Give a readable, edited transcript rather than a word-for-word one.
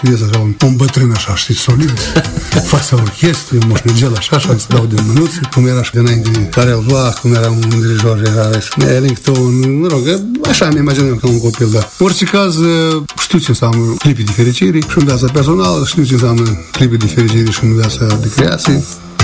Vezi așa un bătrân așa, știi, solid, fața orchestră, un moșnegel așa, îți dau de mânuțe, cum era și dinainte Karel Vach, cum era un dirijor, era Ellington, mă rog, așa ne imaginăm ca un copil, da. În orice caz, știu ce înseamnă clipe de fericire și în viața personală, știu ce înseamnă clipe de fericire și în viața de creație.